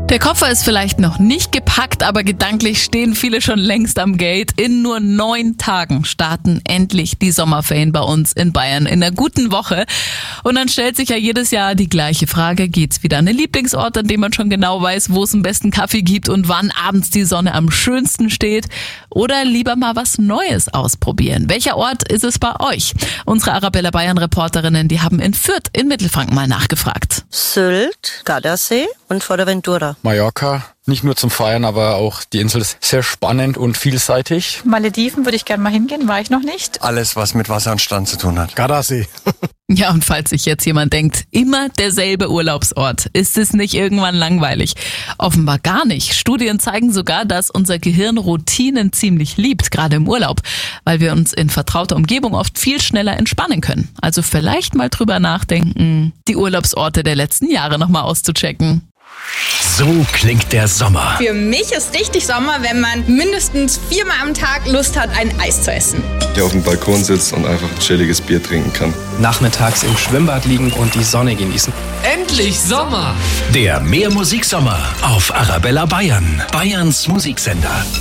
Der Koffer ist vielleicht noch nicht gepackt, aber gedanklich stehen viele schon längst am Gate. In nur 9 Tagen starten endlich die Sommerferien bei uns in Bayern in einer guten Woche. Und dann stellt sich ja jedes Jahr die gleiche Frage. Geht's wieder an einen Lieblingsort, an dem man schon genau weiß, wo es den besten Kaffee gibt und wann abends die Sonne am schönsten steht? Oder lieber mal was Neues ausprobieren? Welcher Ort ist es bei euch? Unsere Arabella Bayern-Reporterinnen, die haben in Fürth in Mittelfranken mal nachgefragt. Sylt, Gardasee und Fuerteventura. Mallorca, nicht nur zum Feiern, aber auch die Insel ist sehr spannend und vielseitig. Malediven würde ich gerne mal hingehen, war ich noch nicht. Alles, was mit Wasser und Strand zu tun hat. Gardasee. Ja, und falls sich jetzt jemand denkt, immer derselbe Urlaubsort, ist es nicht irgendwann langweilig? Offenbar gar nicht. Studien zeigen sogar, dass unser Gehirn Routinen ziemlich liebt, gerade im Urlaub, weil wir uns in vertrauter Umgebung oft viel schneller entspannen können. Also vielleicht mal drüber nachdenken, die Urlaubsorte der letzten Jahre nochmal auszuchecken. So klingt der Sommer. Für mich ist richtig Sommer, wenn man mindestens 4-mal am Tag Lust hat, ein Eis zu essen. Der auf dem Balkon sitzt und einfach ein chilliges Bier trinken kann. Nachmittags im Schwimmbad liegen und die Sonne genießen. Endlich Sommer! Der Mehrmusiksommer auf Arabella Bayern, Bayerns Musiksender.